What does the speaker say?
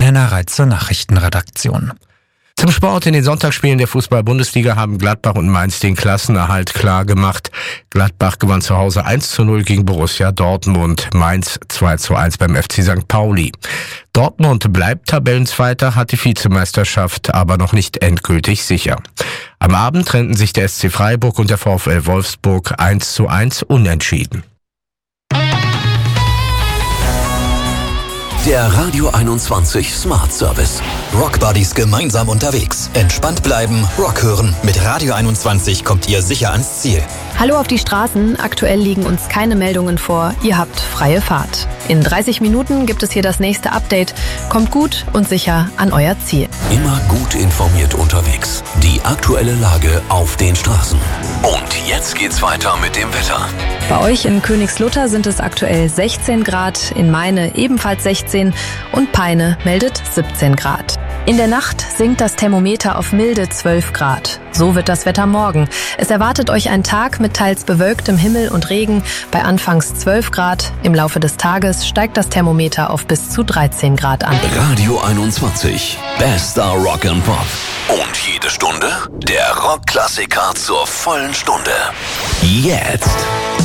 Henner Reitz zur Nachrichtenredaktion. Zum Sport: In den Sonntagsspielen der Fußball-Bundesliga haben Gladbach und Mainz den Klassenerhalt klar gemacht. Gladbach gewann zu Hause 1:0 gegen Borussia Dortmund, Mainz 2:1 beim FC St. Pauli. Dortmund bleibt Tabellenzweiter, hat die Vizemeisterschaft aber noch nicht endgültig sicher. Am Abend trennten sich der SC Freiburg und der VfL Wolfsburg 1:1 unentschieden. Der Radio 21 Smart Service. Rockbuddies gemeinsam unterwegs. Entspannt bleiben, Rock hören. Mit Radio 21 kommt ihr sicher ans Ziel. Hallo auf die Straßen. Aktuell liegen uns keine Meldungen vor. Ihr habt freie Fahrt. In 30 Minuten gibt es hier das nächste Update. Kommt gut und sicher an euer Ziel. Immer gut informiert unterwegs. Die aktuelle Lage auf den Straßen. Und jetzt geht's weiter mit dem Wetter. Bei euch in Königslutter sind es aktuell 16 Grad, in Meine ebenfalls 16 und Peine meldet 17 Grad. In der Nacht sinkt das Thermometer auf milde 12 Grad. So wird das Wetter morgen. Es erwartet euch ein Tag mit teils bewölktem Himmel und Regen bei anfangs 12 Grad. Im Laufe des Tages steigt das Thermometer auf bis zu 13 Grad an. Radio 21, bester Rock and Pop. Und jede Stunde der Rockklassiker zur vollen Stunde. Jetzt